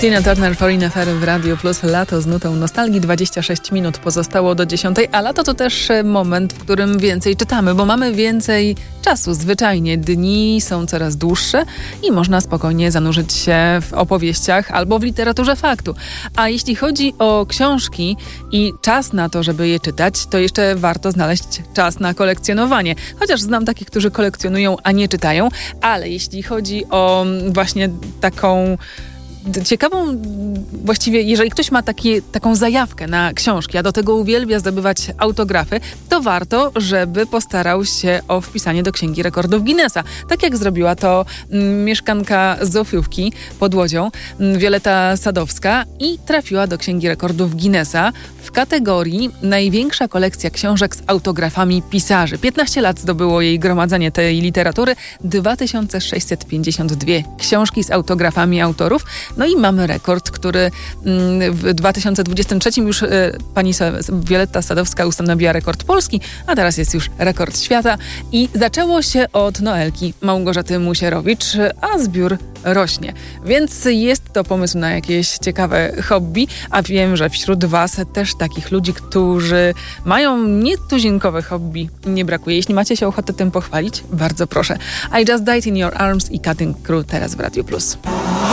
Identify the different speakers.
Speaker 1: Tina Turner, Foreign Affair w Radio Plus. Lato z nutą nostalgii. 26 minut pozostało do 10, a lato to też moment, w którym więcej czytamy, bo mamy więcej czasu. Zwyczajnie dni są coraz dłuższe i można spokojnie zanurzyć się w opowieściach albo w literaturze faktu. A jeśli chodzi o książki i czas na to, żeby je czytać, to jeszcze warto znaleźć czas na kolekcjonowanie. Chociaż znam takich, którzy kolekcjonują, a nie czytają, ale jeśli chodzi o właśnie taką ciekawą, właściwie jeżeli ktoś ma taką zajawkę na książki, a do tego uwielbia zdobywać autografy, to warto, żeby postarał się o wpisanie do Księgi Rekordów Guinnessa. Tak jak zrobiła to mieszkanka Zofiówki pod Łodzią, Wioleta Sadowska, i trafiła do Księgi Rekordów Guinnessa w kategorii największa kolekcja książek z autografami pisarzy. 15 lat zdobyło jej gromadzenie tej literatury, 2652 książki z autografami autorów. No i mamy rekord, który w 2023 już pani Wioleta Sadowska ustanowiła rekord Polski, a teraz jest już rekord świata. I zaczęło się od Noelki Małgorzaty Musierowicz, a zbiór rośnie. Więc jest to pomysł na jakieś ciekawe hobby, a wiem, że wśród Was też takich ludzi, którzy mają nietuzinkowe hobby, nie brakuje. Jeśli macie się ochotę tym pochwalić, bardzo proszę. I Just Died in Your Arms i Cutting Crew teraz w Radiu Plus.